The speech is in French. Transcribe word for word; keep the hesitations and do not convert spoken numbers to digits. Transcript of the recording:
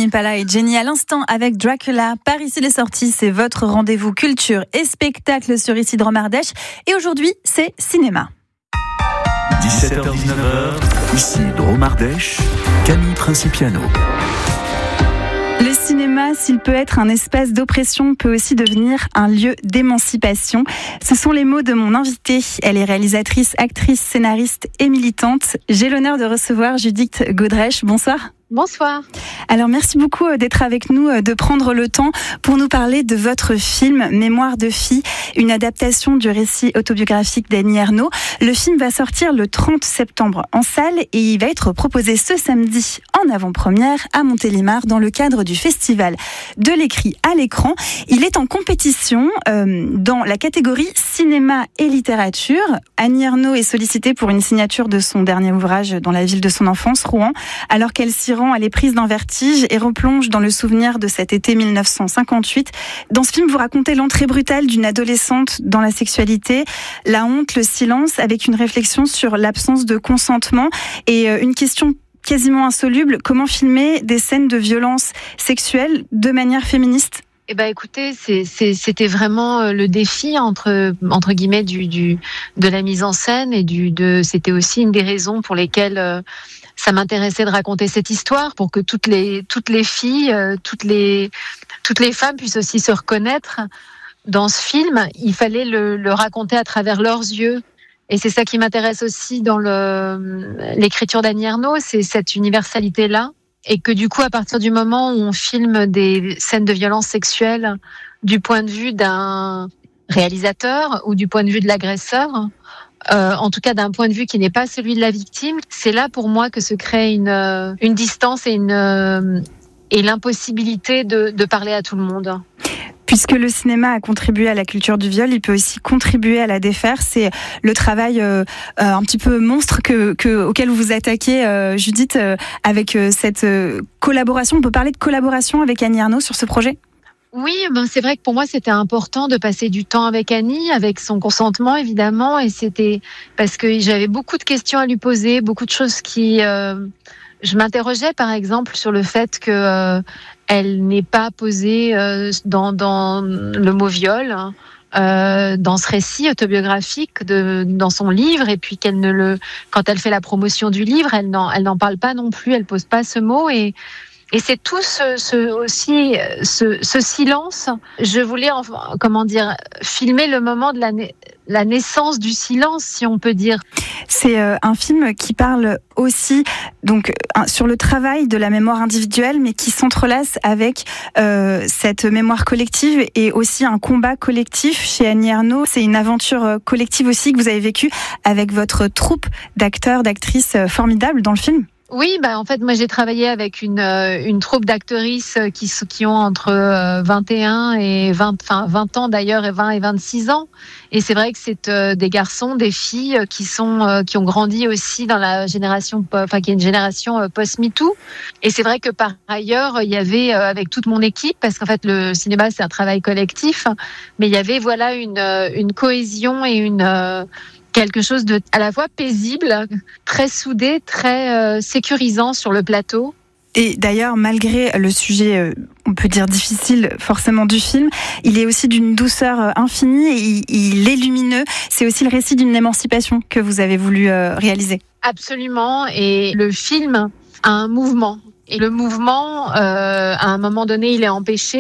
Impala et Jenny à l'instant avec Dracula. Par ici les sorties, c'est votre rendez-vous culture et spectacle sur ici Drôme Ardèche. Et aujourd'hui, c'est cinéma. dix-sept heures dix-neuf heures, ici Drôme Ardèche, Camille Principiano. Le cinéma, s'il peut être un espace d'oppression, peut aussi devenir un lieu d'émancipation. Ce sont les mots de mon invitée. Elle est réalisatrice, actrice, scénariste et militante. J'ai l'honneur de recevoir Judith Godrèche. Bonsoir. Bonsoir. Alors merci beaucoup d'être avec nous, de prendre le temps pour nous parler de votre film Mémoire de fille, une adaptation du récit autobiographique d'Annie Ernaux. Le film va sortir le trente septembre en salle et il va être proposé ce samedi en avant-première à Montélimar dans le cadre du festival de l'écrit à l'écran. Il est en compétition euh, dans la catégorie cinéma et littérature. Annie Ernaux est sollicitée pour une signature de son dernier ouvrage dans la ville de son enfance, Rouen, alors qu'elle s'y rend, elle est prise d'un vertige et replonge dans le souvenir de cet été mille neuf cent cinquante-huit. Dans ce film, vous racontez l'entrée brutale d'une adolescente dans la sexualité, la honte, le silence, avec une réflexion sur l'absence de consentement et une question quasiment insoluble: comment filmer des scènes de violence sexuelle de manière féministe ? Eh ben, écoutez, c'est, c'est, c'était vraiment le défi entre entre guillemets du, du de la mise en scène et du de. C'était aussi une des raisons pour lesquelles euh, ça m'intéressait de raconter cette histoire, pour que toutes les toutes les filles, euh, toutes les toutes les femmes puissent aussi se reconnaître dans ce film. Il fallait le, le raconter à travers leurs yeux. Et c'est ça qui m'intéresse aussi dans le l'écriture d'Annie Ernaux, c'est cette universalité-là. Et que du coup, à partir du moment où on filme des scènes de violence sexuelle du point de vue d'un réalisateur ou du point de vue de l'agresseur, euh, en tout cas d'un point de vue qui n'est pas celui de la victime, c'est là pour moi que se crée une, une distance et, une, et l'impossibilité de, de parler à tout le monde. Puisque le cinéma a contribué à la culture du viol, il peut aussi contribuer à la défaire. C'est le travail euh, un petit peu monstre que, que, auquel vous vous attaquez, euh, Judith, euh, avec euh, cette euh, collaboration. On peut parler de collaboration avec Annie Ernaux sur ce projet ? Oui, ben c'est vrai que pour moi c'était important de passer du temps avec Annie, avec son consentement évidemment, et c'était parce que j'avais beaucoup de questions à lui poser, beaucoup de choses qui... Euh, je m'interrogeais par exemple sur le fait que euh, elle n'ait pas posé euh, dans, dans le mot viol, euh, dans ce récit autobiographique, de, dans son livre, et puis qu'elle ne le, quand elle fait la promotion du livre, elle n'en, elle n'en parle pas non plus, elle pose pas ce mot, et Et c'est tout ce, ce aussi ce, ce silence. Je voulais, enfin, comment dire, filmer le moment de la, na- la naissance du silence, si on peut dire. C'est euh, un film qui parle aussi donc un, sur le travail de la mémoire individuelle, mais qui s'entrelace avec euh, cette mémoire collective et aussi un combat collectif chez Annie Ernaux. C'est une aventure collective aussi que vous avez vécue avec votre troupe d'acteurs, d'actrices euh, formidables dans le film. Oui, bah en fait, moi j'ai travaillé avec une euh, une troupe d'actrices qui qui ont entre euh, vingt et un et vingt, enfin vingt ans d'ailleurs, et vingt et vingt-six ans. Et c'est vrai que c'est euh, des garçons, des filles qui sont euh, qui ont grandi aussi dans la génération, enfin qui est une génération euh, post-MeToo. Et c'est vrai que par ailleurs, il y avait euh, avec toute mon équipe, parce qu'en fait le cinéma c'est un travail collectif, mais il y avait voilà une une cohésion et une euh, quelque chose de à la fois paisible, très soudé, très euh, sécurisant sur le plateau. Et d'ailleurs, malgré le sujet, euh, on peut dire difficile forcément du film, il est aussi d'une douceur euh, infinie, et il, il est lumineux. C'est aussi le récit d'une émancipation que vous avez voulu euh, réaliser. Absolument, et le film a un mouvement. Et le mouvement, euh, à un moment donné, il est empêché.